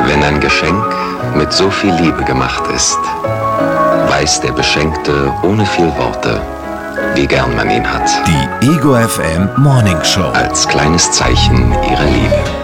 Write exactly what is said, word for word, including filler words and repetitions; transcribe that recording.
Wenn ein Geschenk mit so viel Liebe gemacht ist, weiß der Beschenkte ohne viel Worte, wie gern man ihn hat. Die Ego F M Morning Show. Als kleines Zeichen ihrer Liebe.